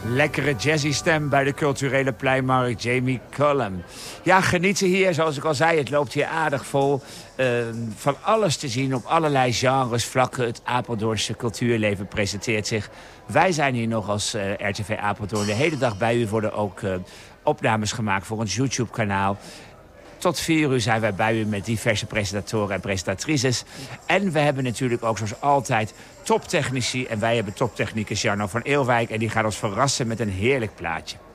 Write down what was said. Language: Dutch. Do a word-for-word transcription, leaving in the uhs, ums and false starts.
Lekkere jazzy stem bij de culturele pleinmarkt, Jamie Cullum. Ja, genieten hier, zoals ik al zei, het loopt hier aardig vol. Uh, van alles te zien op allerlei genres, vlakken. Het Apeldoornse cultuurleven presenteert zich. Wij zijn hier nog als uh, R T V Apeldoorn de hele dag bij u. Worden ook uh, opnames gemaakt voor ons YouTube-kanaal. Tot vier uur zijn wij bij u met diverse presentatoren en presentatrices. En we hebben natuurlijk ook zoals altijd toptechnici. En wij hebben toptechnicus Jarno van Eelwijk. En die gaat ons verrassen met een heerlijk plaatje.